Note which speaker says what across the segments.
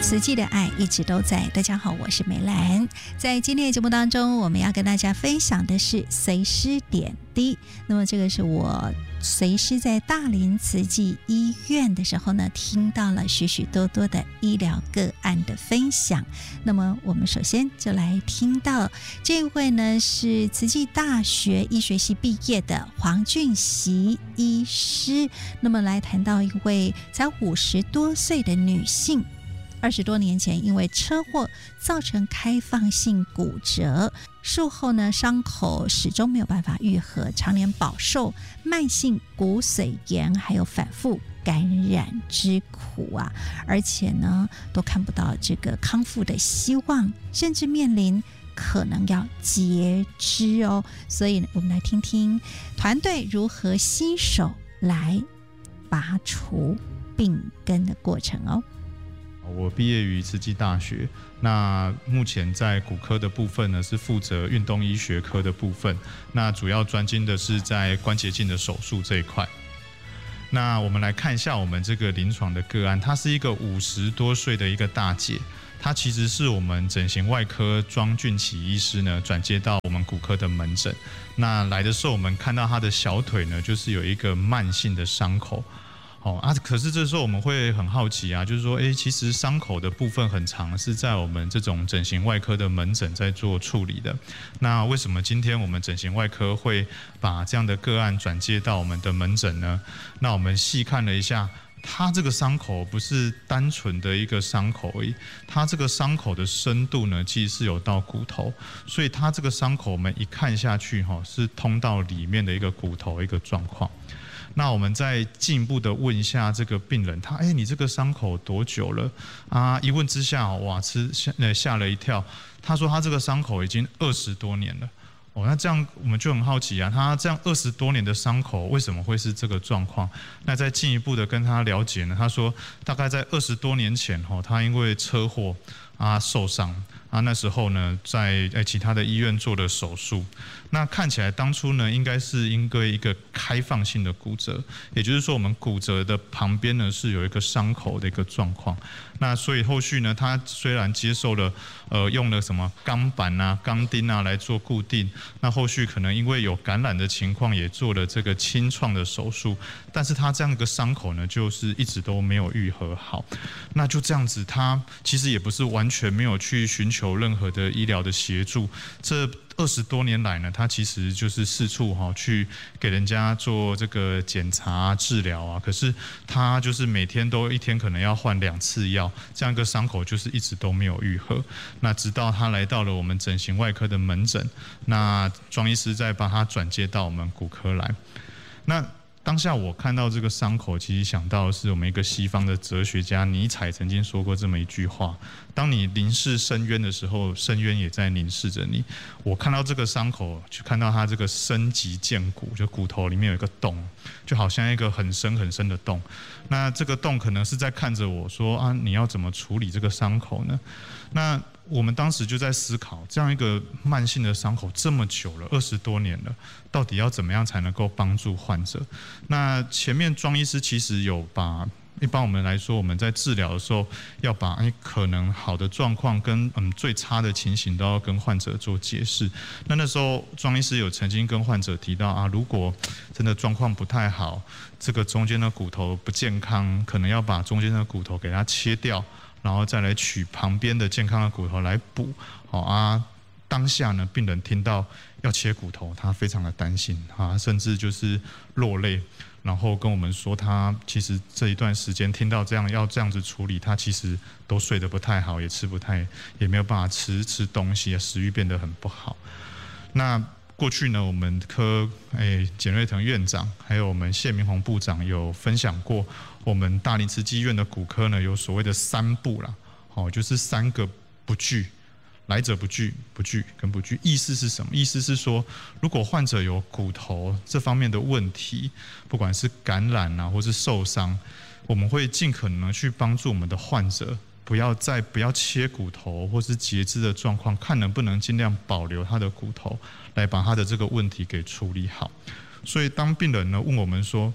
Speaker 1: 慈济的爱一直都在。大家好，我是美兰。在今天的节目当中，我们要跟大家分享的是随师点滴。那么这个是我随师在大林慈济医院的时候呢，听到了许许多多的医疗个案的分享。那么我们首先就来听到这位呢是慈济大学医学系毕业的黄俊熙医师，那么来谈到一位才50多岁的女性，20多年前因为车祸造成开放性骨折，术后呢伤口始终没有办法愈合，常年饱受慢性骨髓炎还有反复感染之苦啊，而且呢都看不到这个康复的希望，甚至面临可能要截肢哦。所以我们来听听团队如何携手来拔除病根的过程哦。
Speaker 2: 我毕业于慈济大学，那目前在骨科的部分呢是负责运动医学科的部分，那主要专精的是在关节镜的手术这一块。那我们来看一下我们这个临床的个案，她是一个50多岁的一个大姐，她其实是我们整形外科庄俊启医师呢转接到我们骨科的门诊。那来的时候我们看到她的小腿呢就是有一个慢性的伤口。可是这时候我们会很好奇啊，就是说，其实伤口的部分很长，是在我们这种整形外科的门诊在做处理的。那为什么今天我们整形外科会把这样的个案转接到我们的门诊呢？那我们细看了一下，它这个伤口不是单纯的一个伤口而已，它这个伤口的深度呢，其实是有到骨头，所以它这个伤口我们一看下去，是通到里面的一个骨头一个状况。那我们再进一步的问一下这个病人，你这个伤口多久了啊？一问之下，哇，吓了一跳。他说他这个伤口已经20多年了。那这样我们就很好奇啊，他这样20多年的伤口为什么会是这个状况？那再进一步的跟他了解呢，他说大概在20多年前，他因为车祸受伤。那时候呢，在其他的医院做了手术，那看起来当初呢，应该是因为一个开放性的骨折，也就是说，我们骨折的旁边呢是有一个伤口的一个状况。那所以后续呢，他虽然接受了用了什么钢板啊、钢钉啊来做固定，那后续可能因为有感染的情况，也做了这个清创的手术，但是他这样一个伤口呢，就是一直都没有愈合好。那就这样子，他其实也不是完全没有去寻求任何的医疗的协助，这20多年来呢，他其实就是四处去给人家做这个检查治疗啊，可是他就是每天都一天可能要换2次药，这样一个伤口就是一直都没有愈合。那直到他来到了我们整形外科的门诊，那庄医师再把他转接到我们骨科来。那当下我看到这个伤口，其实想到的是我们一个西方的哲学家尼采曾经说过这么一句话：当你凝视深渊的时候，深渊也在凝视着你。我看到这个伤口，就看到它这个深极见骨，就骨头里面有一个洞，就好像一个很深很深的洞。那这个洞可能是在看着我说你要怎么处理这个伤口呢？那我们当时就在思考，这样一个慢性的伤口这么久了，20多年了，到底要怎么样才能够帮助患者？那前面庄医师其实有把一般我们来说，我们在治疗的时候，要把可能好的状况跟最差的情形都要跟患者做解释。那时候庄医师有曾经跟患者提到如果真的状况不太好，这个中间的骨头不健康，可能要把中间的骨头给它切掉，然后再来取旁边的健康的骨头来补。当下呢，病人听到要切骨头，他非常的担心甚至就是落泪，然后跟我们说，他其实这一段时间听到要这样子处理，他其实都睡得不太好，也没有办法吃东西，食欲变得很不好。那过去呢，我们科简瑞腾院长还有我们谢明宏部长有分享过，我们大林慈济医院的骨科呢有所谓的3不啦，就是3个不惧。来者不拒，不拒跟不拒，意思是什么？意思是说，如果患者有骨头这方面的问题，不管是感染或是受伤，我们会尽可能去帮助我们的患者，不要切骨头或是截肢的状况，看能不能尽量保留他的骨头，来把他的这个问题给处理好。所以当病人呢问我们说，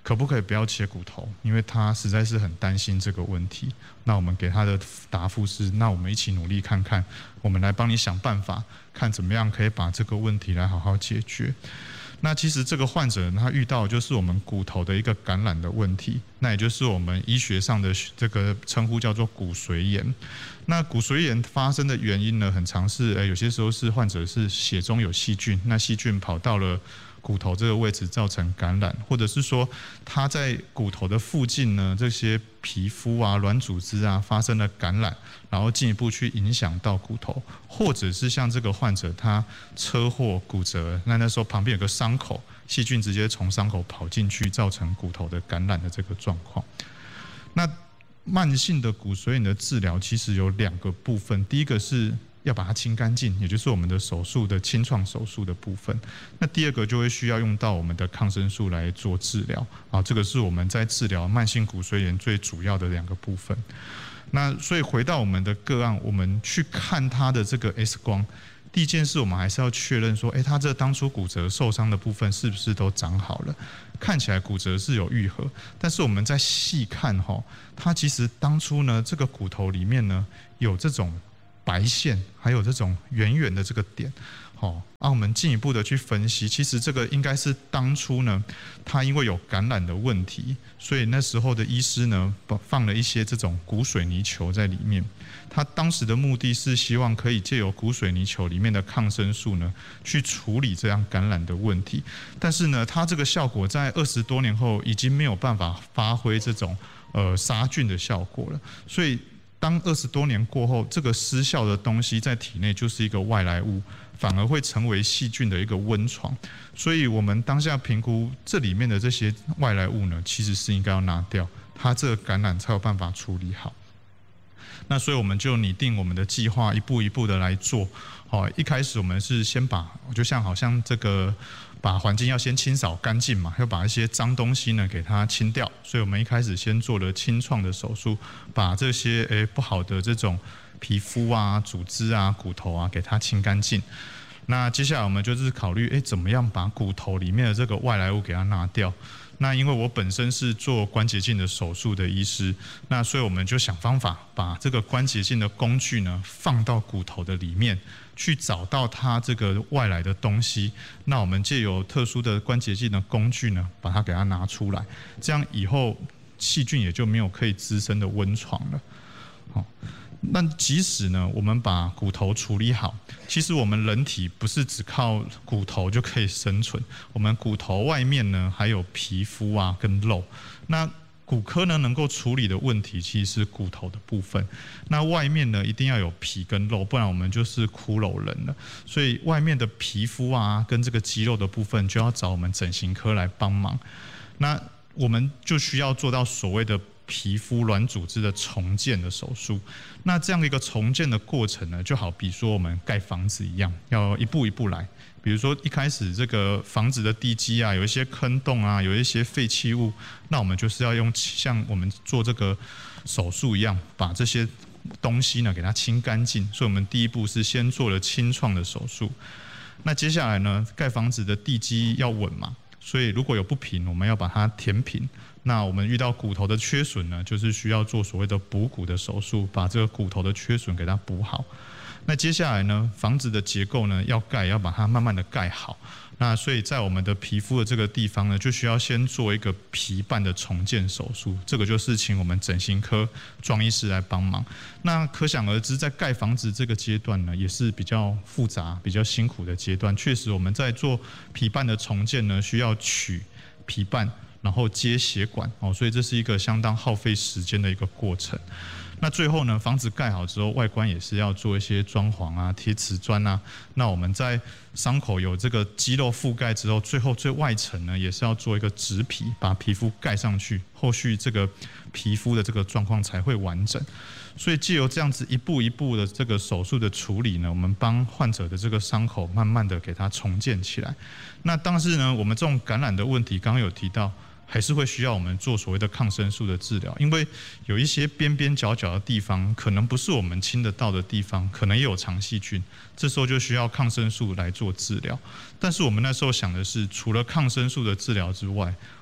Speaker 2: 可不可以不要切骨头？因为他实在是很担心这个问题。那我们给他的答复是：那我们一起努力看看，我们来帮你想办法，看怎么样可以把这个问题来好好解决。那其实这个患者他遇到的就是我们骨头的一个感染的问题，那也就是我们医学上的这个称呼叫做骨髓炎。那骨髓炎发生的原因呢，很常是有些时候是患者是血中有细菌，那细菌跑到了骨头这个位置造成感染，或者是说他在骨头的附近呢，这些皮肤啊、软组织啊发生了感染，然后进一步去影响到骨头，或者是像这个患者他车祸骨折，那时候旁边有个伤口，细菌直接从伤口跑进去，造成骨头的感染的这个状况。那慢性的骨髓炎的治疗其实有2个部分，第一个是要把它清干净，也就是我们的手术的清创手术的部分。那第2个就会需要用到我们的抗生素来做治疗啊，这个是我们在治疗慢性骨髓炎最主要的2个部分。那所以回到我们的个案，我们去看他的这个 X 光，第一件事我们还是要确认说，他这当初骨折受伤的部分是不是都长好了？看起来骨折是有愈合，但是我们再细看它其实当初呢，这个骨头里面呢有这种白线，还有这种圆圆的这个点，我们进一步的去分析，其实这个应该是当初呢，他因为有感染的问题，所以那时候的医师呢放了一些这种骨水泥球在里面。他当时的目的是希望可以借由骨水泥球里面的抗生素呢，去处理这样感染的问题。但是呢，它这个效果在20多年后已经没有办法发挥这种杀菌的效果了，所以当20多年过后，这个失效的东西在体内就是一个外来物，反而会成为细菌的一个温床。所以我们当下评估这里面的这些外来物呢，其实是应该要拿掉，它这个感染才有办法处理好。那所以我们就拟定我们的计划，一步一步的来做。一开始我们是先就好像这个把环境要先清扫干净嘛，要把一些脏东西呢给它清掉。所以我们一开始先做了清创的手术，把这些不好的这种皮肤啊、组织啊、骨头啊给它清干净。那接下来我们就是考虑怎么样把骨头里面的这个外来物给它拿掉。那因为我本身是做关节镜的手术的医师，那所以我们就想方法把这个关节镜的工具呢放到骨头的里面，去找到它这个外来的东西。那我们借由特殊的关节镜的工具呢，把它给它拿出来，这样以后细菌也就没有可以滋生的温床了。那即使呢，我们把骨头处理好，其实我们人体不是只靠骨头就可以生存，我们骨头外面呢还有皮肤啊跟肉。那骨科呢能够处理的问题其实是骨头的部分，那外面呢一定要有皮跟肉，不然我们就是骷髅人了。所以外面的皮肤啊跟这个肌肉的部分就要找我们整形科来帮忙。那我们就需要做到所谓的皮肤软组织的重建的手术。那这样的一个重建的过程呢，就好比说我们盖房子一样，要一步一步来。比如说一开始这个房子的地基啊，有一些坑洞啊，有一些废弃物，那我们就是要用像我们做这个手术一样，把这些东西呢给它清干净。所以我们第一步是先做了清创的手术。那接下来呢，盖房子的地基要稳嘛，所以如果有不平，我们要把它填平。那我们遇到骨头的缺损呢，就是需要做所谓的补骨的手术，把这个骨头的缺损给它补好。那接下来呢，房子的结构呢要盖，要把它慢慢的盖好。那所以在我们的皮肤的这个地方呢，就需要先做一个皮瓣的重建手术，这个就是请我们整形科庄医师来帮忙。那可想而知，在盖房子这个阶段呢，也是比较复杂、比较辛苦的阶段。确实，我们在做皮瓣的重建呢，需要取皮瓣，然后接血管，所以这是一个相当耗费时间的一个过程。那最后呢，房子盖好之后，外观也是要做一些装潢啊、贴瓷砖啊。那我们在伤口有这个肌肉覆盖之后，最后最外层呢，也是要做一个植皮，把皮肤盖上去，后续这个皮肤的这个状况才会完整。所以藉由这样子一步一步的这个手术的处理呢，我们帮患者的这个伤口慢慢的给它重建起来。那但是呢，我们这种感染的问题，刚刚有提到，还是会需要我们做所谓的抗生素的治疗，因为有一些边边角角的地方，可能不是我们清得到的地方，可能也有肠细菌，这时候就需要抗生素来做治疗。但是我们那时候想的是，除了抗生素的治疗之外，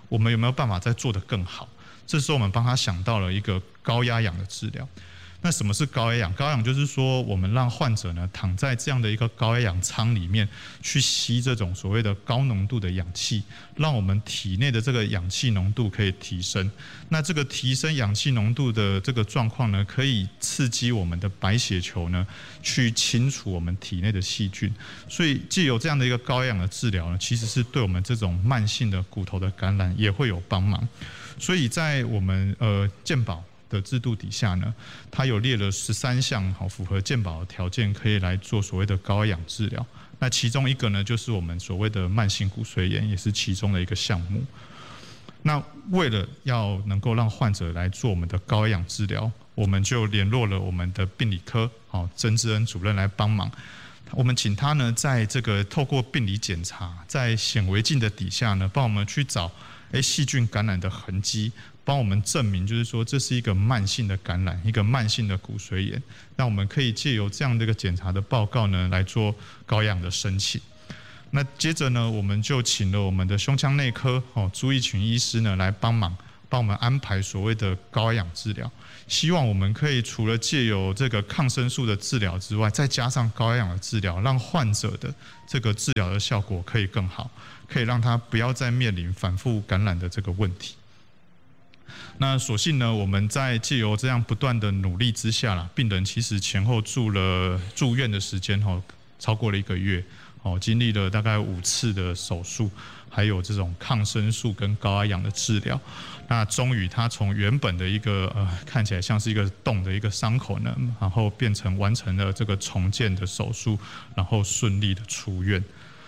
Speaker 2: 我们有没有办法再做得更好？这时候我们帮他想到了一个高压氧的治疗。那什么是高压氧？高压氧就是说，我们让患者呢躺在这样的一个高压氧舱里面，去吸这种所谓的高浓度的氧气，让我们体内的这个氧气浓度可以提升。那这个提升氧气浓度的这个状况呢，可以刺激我们的白血球呢，去清除我们体内的细菌。所以，藉由这样的一个高压氧的治疗呢，其实是对我们这种慢性的骨头的感染也会有帮忙。所以在我们健保的制度底下呢，它有列了13项符合健保的条件，可以来做所谓的高压氧治疗。那其中一个呢，就是我们所谓的慢性骨髓炎，也是其中的一个项目。那为了要能够让患者来做我们的高压氧治疗，我们就联络了我们的病理科曾志恩主任来帮忙。我们请他呢，在这个透过病理检查，在显微镜的底下呢，帮我们去找细菌感染的痕迹，帮我们证明，就是说这是一个慢性的感染，一个慢性的骨髓炎。那我们可以借由这样的一个检查的报告呢，来做高氧的申请。那接着呢，我们就请了我们的胸腔内科朱义群医师呢来帮忙，帮我们安排所谓的高氧治疗。希望我们可以除了借由这个抗生素的治疗之外，再加上高氧的治疗，让患者的这个治疗的效果可以更好，可以让他不要再面临反复感染的这个问题。那所幸呢，我们在借由这样不断的努力之下啦，病人其实前后住院的时间超过了1个月，经历了大概5次的手术，还有这种抗生素跟高压氧的治疗。那终于他从原本的一个看起来像是一个洞的一个伤口呢，然后变成完成了这个重建的手术，然后顺利的出院。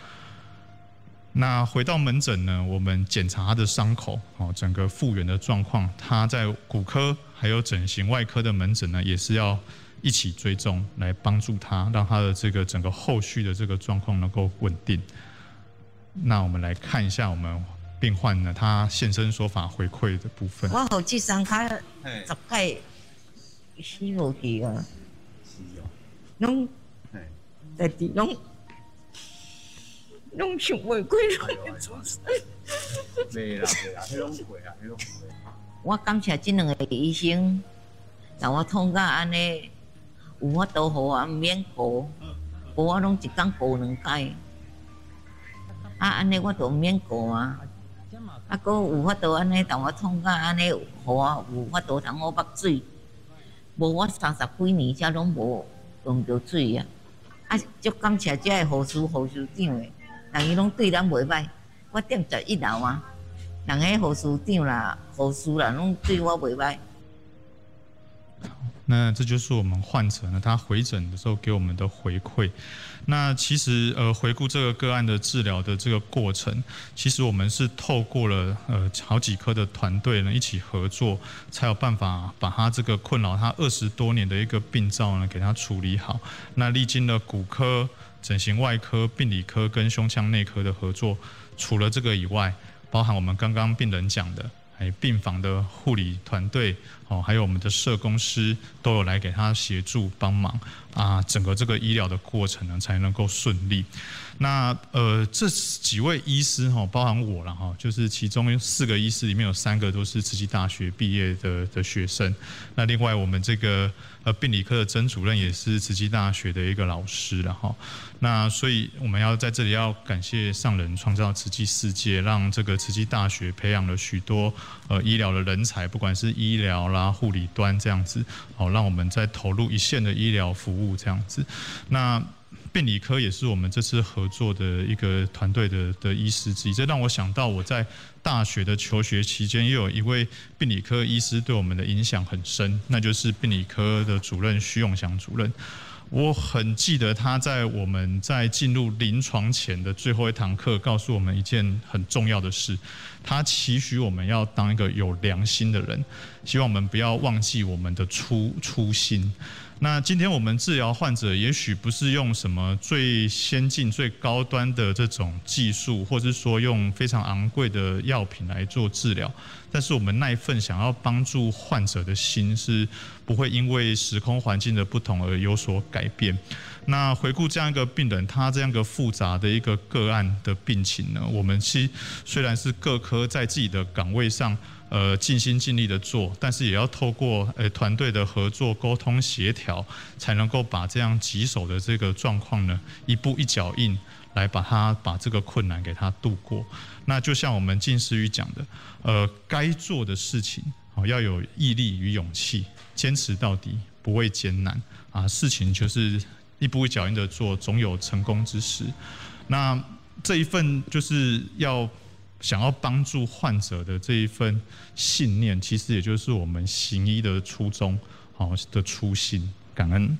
Speaker 2: 那回到门诊呢，我们检查他的伤口，整个复原的状况，他在骨科还有整形外科的门诊呢，也是要一起追踪，来帮助他，让他的这个整个后续的这个状况能够稳定。那我们来看一下我们病患呢，他现身说法回馈的部分。
Speaker 3: 我好这3卡10摆死无去啊，拢在地拢想袂过拢出事。袂啦，迄拢过啊，迄拢过。我感谢这2个医生，让我痛到安尼，有法度互我免顾，无我拢一天顾2摆。安尼我就免顾啊。阁有法度安尼，但我痛到安尼，互我有法度通我捌水，无我30几年才拢无用着水啊！足感谢这个护士长诶，人伊拢对咱袂歹。我踮11楼啊，人迄护士长啦、护士啦，拢对我袂歹。
Speaker 2: 那这就是我们患者呢，他回诊的时候给我们的回馈。那其实回顾这个个案的治疗的这个过程，其实我们是透过了好几科的团队呢一起合作，才有办法把他这个困扰他20多年的一个病灶呢给他处理好。那历经了骨科、整形外科、病理科跟胸腔内科的合作，除了这个以外，包含我们刚刚病人讲的。病房的护理团队还有我们的社工师都有来给他协助帮忙啊，整个这个医疗的过程呢才能够顺利。那这几位医师包含我了就是其中4个医师里面有3个都是慈济大学毕业的学生。那另外我们这个病理科的曾主任也是慈济大学的一个老师了那所以我们要在这里要感谢上人创造慈济世界，让这个慈济大学培养了许多医疗的人才，不管是医疗啦、护理端这样子，让我们在投入一线的医疗服务这样子。那病理科也是我们这次合作的一个团队的医师之一，这让我想到我在大学的求学期间，也有一位病理科医师对我们的影响很深，那就是病理科的主任徐永祥主任。我很记得他在我们在进入临床前的最后一堂课，告诉我们一件很重要的事，他期许我们要当一个有良心的人。 希望我们不要忘记我们的初心。那今天我们治疗患者，也许不是用什么最先进、最高端的这种技术，或是说用非常昂贵的药品来做治疗，但是我们那一份想要帮助患者的心，是不会因为时空环境的不同而有所改变。那回顾这样一个病人，他这样一个复杂的一个个案的病情呢，我们虽然是各科在自己的岗位上尽心尽力的做，但是也要透过团队的合作、沟通、协调，才能够把这样棘手的这个状况呢，一步一脚印来把这个困难给他度过。那就像我们近似语讲的，该做的事情要有毅力与勇气，坚持到底，不畏艰难啊！事情就是一步一脚印的做，总有成功之时。那这一份就是想要帮助患者的这一份信念，其实也就是我们行医的初衷，的初心。感恩。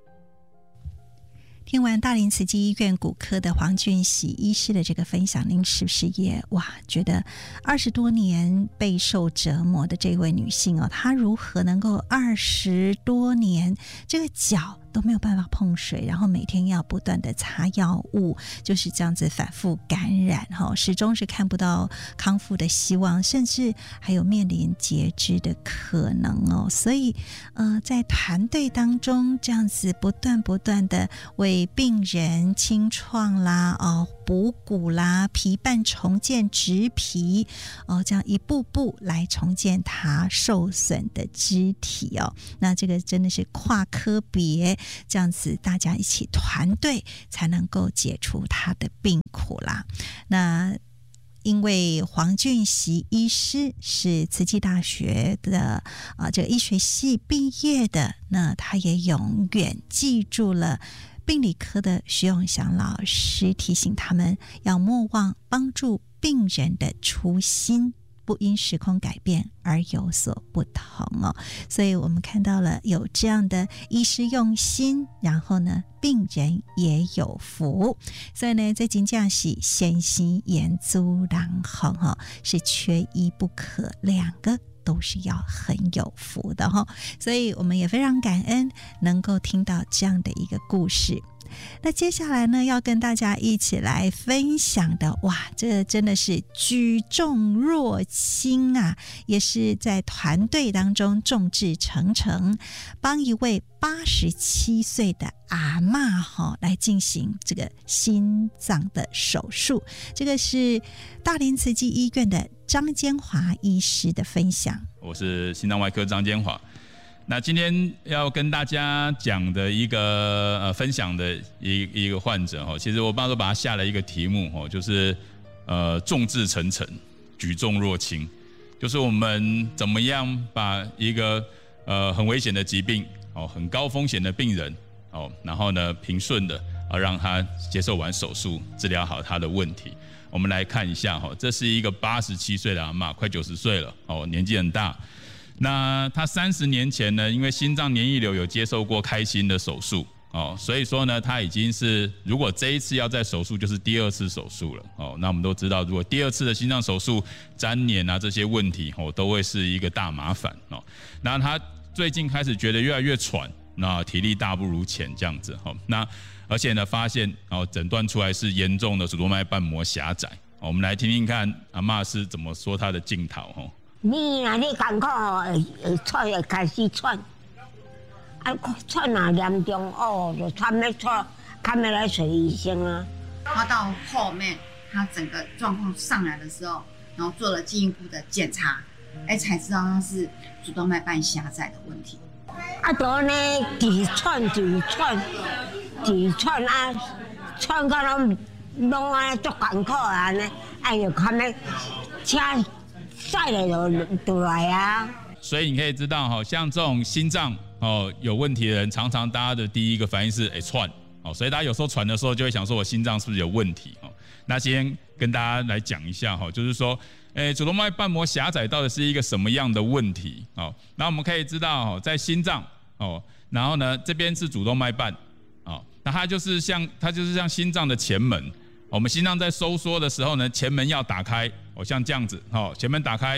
Speaker 1: 听完大林慈济医院骨科的黄俊喜医师的这个分享，您是不是也觉得20多年备受折磨的这位女性她如何能够20多年这个脚都没有办法碰水，然后每天要不断的擦药物，就是这样子反复感染始终是看不到康复的希望，甚至还有面临截肢的可能所以在团队当中这样子不断的为病人清创啦补骨啦，皮瓣重建植皮这样一步步来重建它受损的肢体那这个真的是跨科别这样子大家一起团队才能够解除他的病苦啦。那因为黄俊喜医师是慈济大学的这个医学系毕业的，那他也永远记住了病理科的徐永祥老师提醒他们要莫忘帮助病人的初心，不因时空改变而有所不同所以我们看到了有这样的医师用心，然后呢病人也有福，所以呢这真的是先心言足然后是缺一不可，两个都是要很有福的所以我们也非常感恩能够听到这样的一个故事。那接下来呢要跟大家一起来分享的这真的是举重若轻也是在团队当中众志成城，帮一位87岁的阿嬷来进行这个心脏的手术。这个是大林慈济医院的张坚华医师的分享。
Speaker 4: 我是心脏外科张坚华。那今天要跟大家讲的一个分享的一个患者其实我爸都把他下了一个题目就是众志成城，举重若轻，就是我们怎么样把一个很危险的疾病很高风险的病人然后呢平顺的让他接受完手术，治疗好他的问题。我们来看一下这是一个87岁的阿嬷，快90岁了年纪很大。那他30年前呢，因为心脏黏液瘤有接受过开心的手术所以说呢，他已经是如果这一次要再手术，就是第2次手术了那我们都知道，如果第2次的心脏手术粘连这些问题都会是一个大麻烦那他最近开始觉得越来越喘，那体力大不如前这样子那而且呢发现诊断出来是严重的主动脉瓣膜狭窄。我们来听听看阿嬷是怎么说她的镜头
Speaker 5: 你艰苦会喘，会开始喘，喘严重就喘要喘，看要来找医生啊。
Speaker 6: 他到后面，他整个状况上来的时候，然后做了进一步的检查，才知道他是主动脉瓣狭窄的问题。
Speaker 5: 就呢，一喘喘到拢足艰苦安尼，就看要车载了就来啊。
Speaker 4: 所以你可以知道像这种心脏有问题的人，常常大家的第一个反应是喘所以大家有时候喘的时候就会想说我心脏是不是有问题那今天跟大家来讲一下就是说主动脉瓣膜狭窄到底是一个什么样的问题那我们可以知道在心脏然后呢这边是主动脉瓣那它就是像心脏的前门。我们心脏在收缩的时候呢，前门要打开像这样子前门打开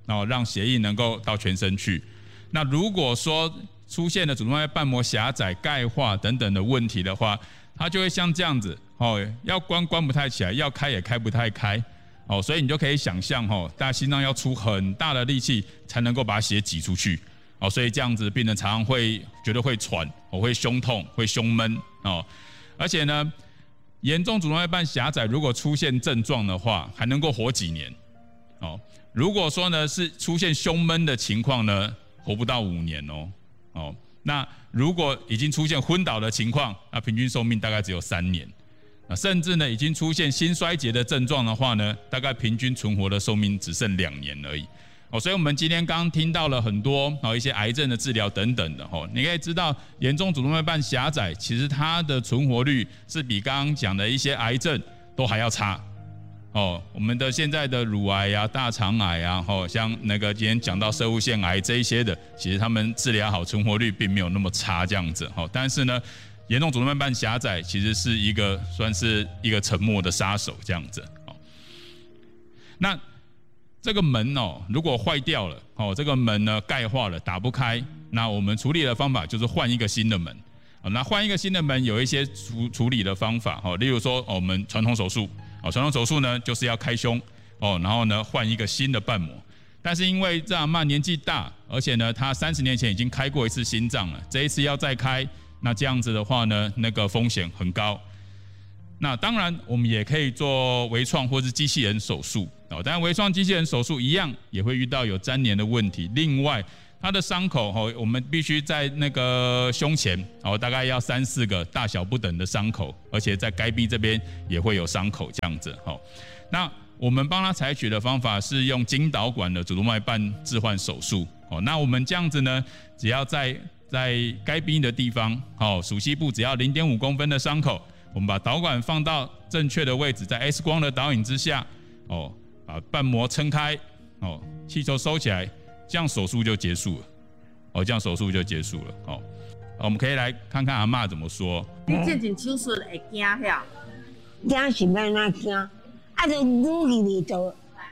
Speaker 4: 让血液能够到全身去。那如果说出现了主动脉瓣膜狭窄、钙化等等的问题的话，它就会像这样子要关不太起来，要开也开不太开所以你就可以想象大家心脏要出很大的力气才能够把血挤出去所以这样子病人常常会觉得会喘会胸痛、会胸闷而且呢，严重主动脉瓣狭窄如果出现症状的话，还能够活几年如果说呢是出现胸闷的情况呢，活不到5年那如果已经出现昏倒的情况，那平均寿命大概只有3年。甚至呢已经出现心衰竭的症状的话呢，大概平均存活的寿命只剩2年而已。所以我们今天刚刚听到了很多一些癌症的治疗等等的你可以知道严重主动脉瓣狭窄其实它的存活率是比刚刚讲的一些癌症都还要差我们的现在的乳癌啊、大肠癌啊像那个今天讲到攝護腺癌这一些的，其实他们治疗好存活率并没有那么差这样子但是呢严重主动脉瓣狭窄其实是算是一个沉默的杀手这样子那这个门如果坏掉了这个门呢钙化了打不开，那我们处理的方法就是换一个新的门那换一个新的门有一些处理的方法例如说我们传统手术传统手术呢就是要开胸然后呢换一个新的瓣膜，但是因为这阿嬷年纪大，而且呢她30年前已经开过一次心脏了，这一次要再开，那这样子的话呢那个风险很高。那当然我们也可以做微创或是机器人手术当然微创机器人手术一样也会遇到有粘连的问题。另外它的伤口我们必须在那个胸前大概要3-4个大小不等的伤口，而且在该壁这边也会有伤口这样子那我们帮他采取的方法是用经导管的主动脉瓣置换手术那我们这样子呢，只要在该壁的地方属膝部只要0.5公分的伤口，我们把导管放到正确的位置，在 X 光的导引之下把瓣膜撑开气球收起来，这样手术就结束了这样手术就结束了我们可以来看看阿嬷怎么说。
Speaker 7: 你进行手术会惊吓？
Speaker 5: 惊是要哪惊？就愈去未做，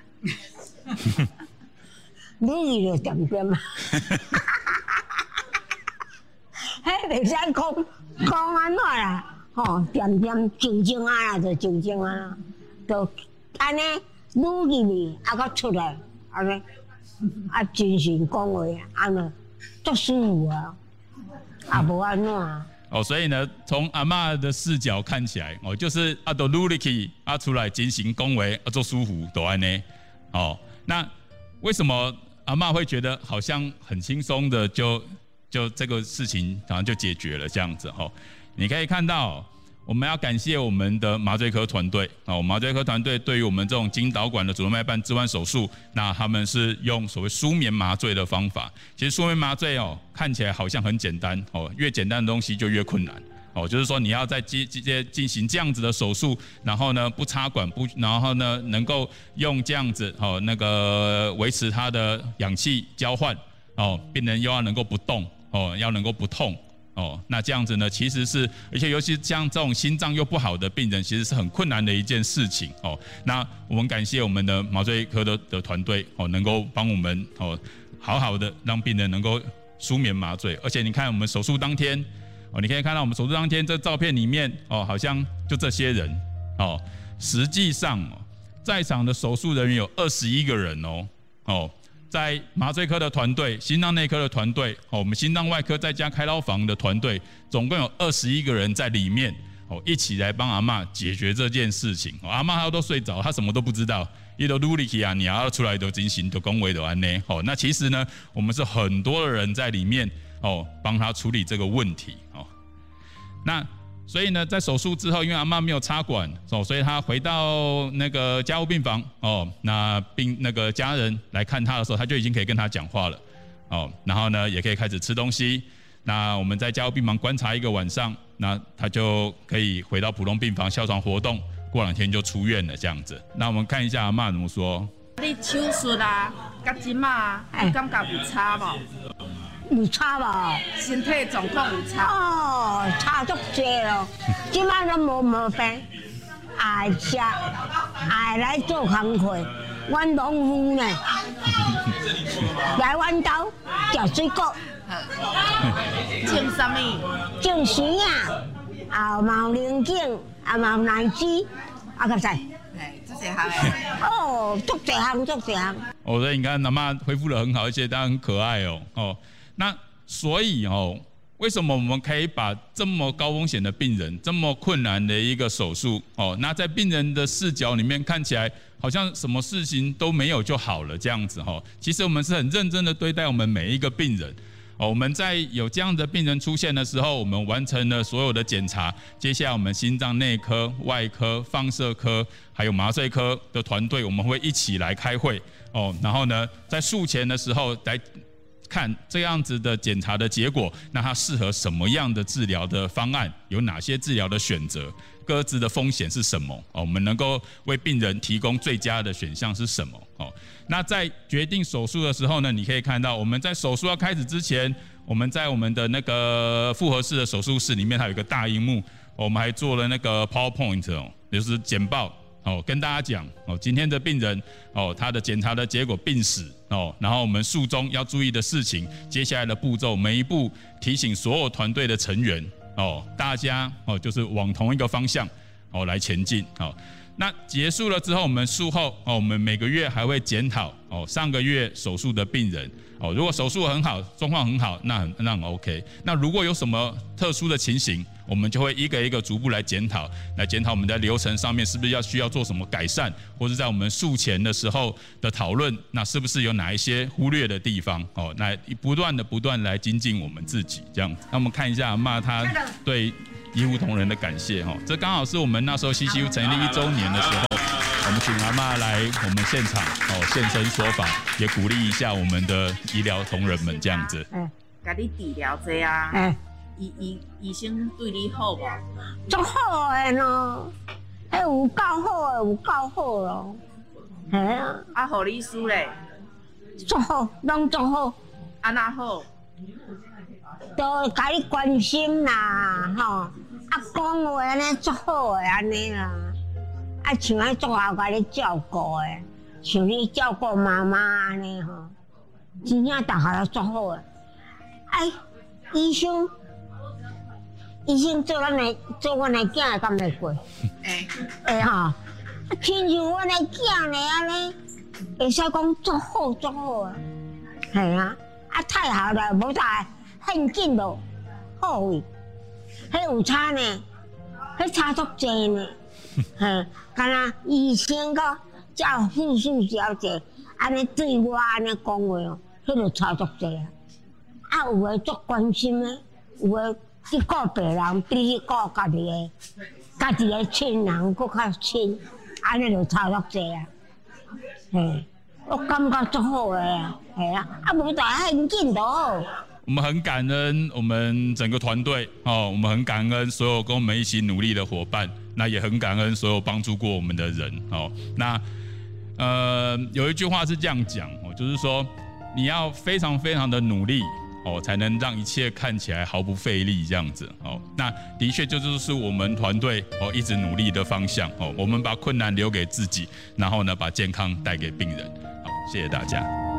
Speaker 5: 愈去就点点啊！迄袂使讲安怎啦？点点就精啊啦，就就精啊啦，就安尼愈去未到出来，安尼真心讲话安尼足舒服啊，无安怎啊？
Speaker 4: 所以呢，从阿嬷的视角看起来就是都努力去出来进行恭维做舒服都安呢那为什么阿嬷会觉得好像很轻松的就这个事情好像就解决了这样子你可以看到我们要感谢我们的麻醉科团队麻醉科团队对于我们这种经导管的主动脉瓣置换手术，那他们是用所谓舒眠麻醉的方法。其实舒眠麻醉看起来好像很简单越简单的东西就越困难就是说你要在进行这样子的手术，然后呢不插管然后呢能够用这样子那个维持它的氧气交换病人又要能够不动要能够不痛那这样子呢，其实是，而且尤其像这种心脏又不好的病人，其实是很困难的一件事情那我们感谢我们的麻醉科的团队能够帮我们好好的让病人能够舒眠麻醉。而且你看我们手术当天你可以看到我们手术当天这照片里面好像就这些人实际上在场的手术人员有21个人在麻醉科的团队、心脏内科的团队、我们心脏外科再加开刀房的团队，总共有21个人在里面一起来帮阿嬷解决这件事情阿嬷她都睡着，她什么都不知道，伊都努力去你要出来都进行都恭维的安呢那其实呢，我们是很多的人在里面帮她处理这个问题那所以呢，在手术之后，因为阿嬷没有插管所以她回到那个加护病房那个家人来看她的时候，她就已经可以跟她讲话了然后呢，也可以开始吃东西。那我们在加护病房观察1个晚上，那她就可以回到普通病房下床活动，过2天就出院了这样子。那我们看一下阿嬷怎么说。
Speaker 7: 你手术甲即马你感觉有差无？
Speaker 5: 有差无？
Speaker 7: 身体状况有差？
Speaker 5: 差足济咯。即摆都无毛病，爱食，爱来做工课。阮农夫呢， 来阮兜食水果。
Speaker 7: 种什么？
Speaker 5: 种树啊，啊嘛有龙井，啊嘛有奶枝，啊个啥？
Speaker 6: 这些行诶。
Speaker 5: 哦，足侪项，足侪项。
Speaker 4: 哦，所以你看阿嬷恢复得很好，而且她很可爱哦。哦，那所以哦，为什么我们可以把这么高风险的病人、这么困难的一个手术哦，那在病人的视角里面看起来好像什么事情都没有就好了这样子哈？其实我们是很认真的对待我们每一个病人。哦，我们在有这样的病人出现的时候，我们完成了所有的检查。接下来，我们心脏内科、外科、放射科，还有麻醉科的团队，我们会一起来开会。哦，然后呢，在术前的时候来看这样子的检查的结果，那它适合什么样的治疗的方案，有哪些治疗的选择，各自的风险是什么？哦，我们能够为病人提供最佳的选项是什么？哦，那在决定手术的时候呢，你可以看到我们在手术要开始之前，我们在我们的那个复合式的手术室里面，它有一个大萤幕，我们还做了那个 PowerPoint 哦，就是简报哦，跟大家讲哦，今天的病人哦，他的检查的结果病史哦，然后我们术中要注意的事情，接下来的步骤，每一步提醒所有团队的成员哦，大家哦就是往同一个方向哦来前进哦。那结束了之后，我们术后哦，我们每个月还会检讨哦上个月手术的病人哦，如果手术很好，状况很好，那很 OK。那如果有什么特殊的情形，我们就会一个一个逐步来检讨我们在流程上面是不是需要做什么改善，或者在我们术前的时候的讨论，那是不是有哪一些忽略的地方哦？那不断来精进我们自己这样。那我们看一下阿嬷她对医护同仁的感谢哈，这刚好是我们那时候 CCU 成立1周年的时候，我们请阿嬷来我们现场哦现身说法，也鼓励一下我们的医疗同仁们这样子。
Speaker 7: 甲你治疗这啊，医生对你好无？
Speaker 5: 足好诶咯，迄有够好诶，有够好咯，系啊。
Speaker 7: 啊，护理师咧，
Speaker 5: 足好，拢足好。
Speaker 7: 安那好？
Speaker 5: 都会甲你关心啦，吼，啊讲话安尼足好诶，安尼啦，啊像迄足好甲你照顾诶，像你照顾妈妈安尼吼，真正大家都足好诶。哎，医生做阮诶囝会敢袂过？会吼，啊亲像阮诶囝呢安尼，会使讲足好足好啊，系啊，啊太好了，无大。很紧咯，好位，迄有差呢，迄差足济呢，敢若医生甲叫护士小姐，安尼对我安尼讲话哦，迄就差足济啊。啊，有诶足关心诶，有诶去顾别人，比去顾家己诶亲人搁较亲，安尼就差足济啊。我感觉足好诶，系啊，啊无大很紧咯。
Speaker 4: 我们很感恩我们整个团队哦，我们很感恩所有跟我们一起努力的伙伴，那也很感恩所有帮助过我们的人哦。那有一句话是这样讲哦，就是说你要非常非常的努力哦，才能让一切看起来毫不费力这样子哦。那的确就是我们团队哦一直努力的方向哦。我们把困难留给自己，然后呢把健康带给病人。好，谢谢大家。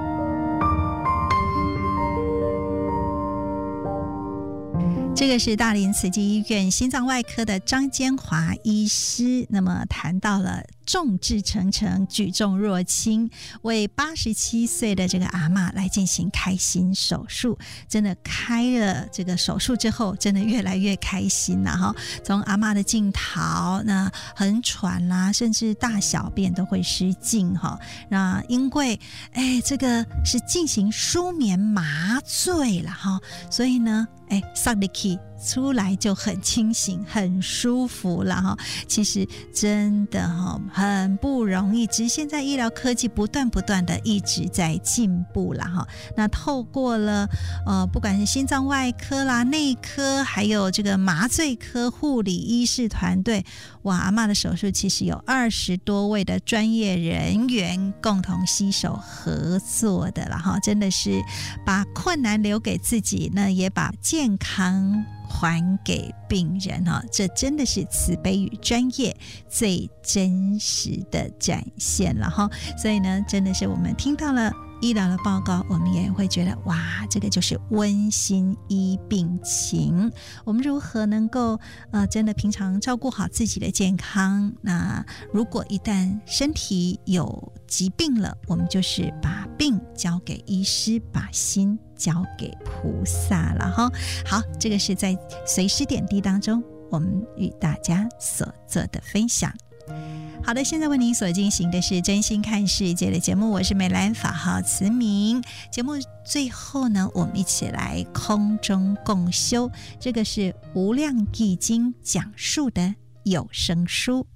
Speaker 1: 这个是大林慈济医院心脏外科的张坚华医师，那么谈到了众志成城，举重若轻，为87岁的这个阿嬷来进行开心手术。真的开了这个手术之后，真的越来越开心了哈。从阿嬷的镜头，那很喘啦，甚至大小便都会失禁哈。那因为这个是进行舒眠麻醉了哈，所以呢，上进去出来就很清醒，很舒服了哈。其实真的很不容易，只是现在医疗科技不断的一直在进步了哈。那透过了不管是心脏外科啦、内科，还有这个麻醉科护理医师团队，哇，阿嬷的手术其实有20多位的专业人员共同携手合作的了哈。真的是把困难留给自己，那也把健康还给病人哈，这真的是慈悲与专业最真实的展现了哈。所以呢，真的是我们听到了医疗的报告，我们也会觉得哇，这个就是温馨医病情。我们如何能够真的平常照顾好自己的健康？那如果一旦身体有疾病了，我们就是把病交给医师，把心交给菩萨了哈。好，这个是在随师点滴当中我们与大家所做的分享。好的，现在为您所进行的是真心看世界的节目，我是美兰，法号慈明。节目最后呢，我们一起来空中共修，这个是无量义经讲述的有声书。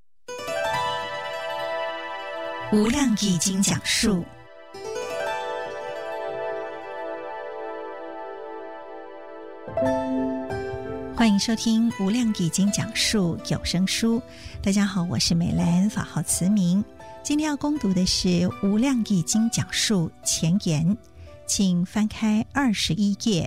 Speaker 1: 无量义经讲述，欢迎收听无量义经讲述有声书。大家好，我是美兰，法号慈明。今天要攻读的是无量义经讲述前言，请翻开21页。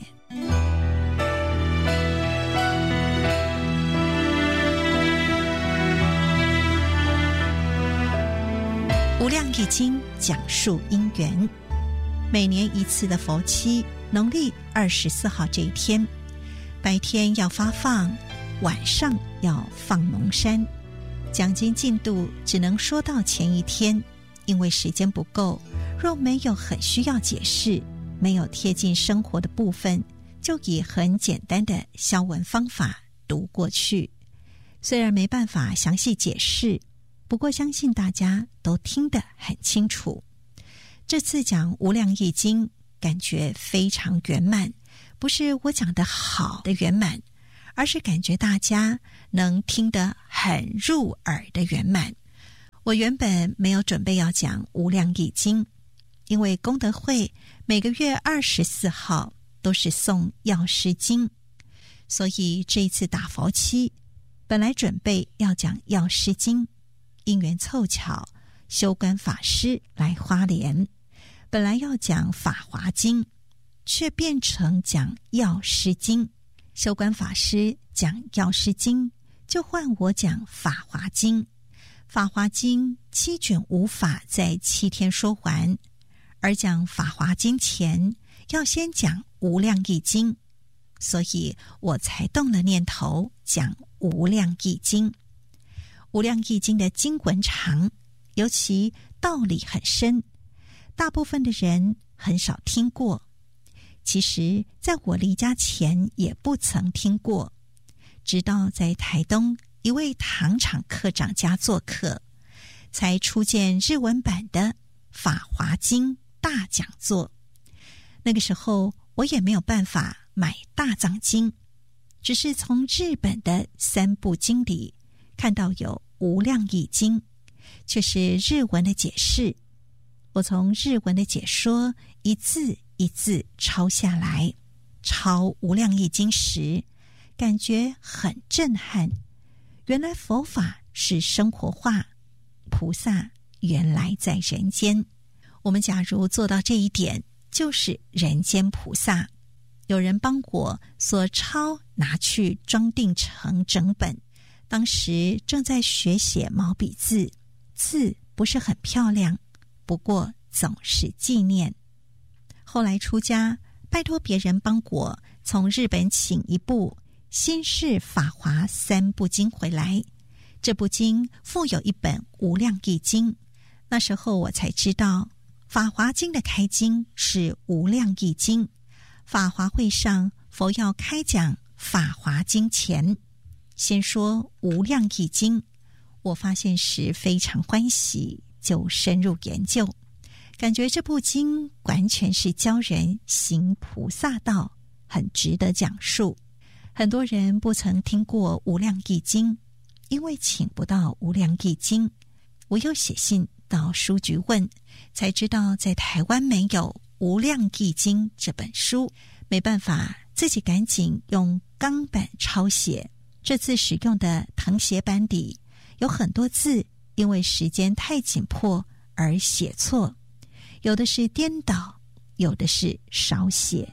Speaker 1: 无量义经讲述因缘。每年一次的佛期，农历24号这一天，白天要发放，晚上要放农山。讲经进度只能说到前一天，因为时间不够，若没有很需要解释，没有贴近生活的部分，就以很简单的消文方法读过去。虽然没办法详细解释，不过相信大家都听得很清楚。这次讲无量义经，感觉非常圆满，不是我讲得好的圆满，而是感觉大家能听得很入耳的圆满。我原本没有准备要讲无量义经，因为功德会每个月24号都是诵药师经，所以这一次打佛期，本来准备要讲药师经，因缘凑巧修观法师来花莲，本来要讲法华经，却变成讲药师经。修观法师讲药师经，就换我讲法华经。法华经7卷无法在7天说完，而讲法华经前要先讲无量义经，所以我才动了念头讲无量义经。无量义经的经文长，尤其道理很深，大部分的人很少听过。其实在我离家前也不曾听过，直到在台东一位糖厂科长家做客，才初见日文版的法华经大讲座。那个时候我也没有办法买大藏经，只是从日本的3部经里看到有无量义经，却是日文的解释。我从日文的解说一字一字抄下来，抄无量义经时感觉很震撼，原来佛法是生活化，菩萨原来在人间。我们假如做到这一点，就是人间菩萨。有人帮我所抄拿去装订成整本，当时正在学写毛笔字，字不是很漂亮，不过总是纪念。后来出家，拜托别人帮我从日本请一部新式法华3部经回来，这部经附有一本无量义经。那时候我才知道，法华经的开经是无量义经。法华会上佛要开讲法华经前，先说无量义经。我发现时非常欢喜，就深入研究，感觉这部经完全是教人行菩萨道，很值得讲述。很多人不曾听过无量义经，因为请不到无量义经，我又写信到书局问，才知道在台湾没有无量义经这本书，没办法，自己赶紧用钢板抄写。这次使用的誊写板底有很多字，因为时间太紧迫而写错，有的是颠倒，有的是少写。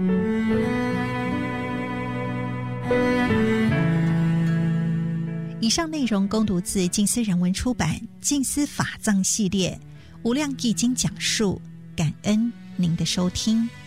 Speaker 1: 以上内容恭读自静思人文出版《静思法藏系列无量义经讲述》 感恩您的收听。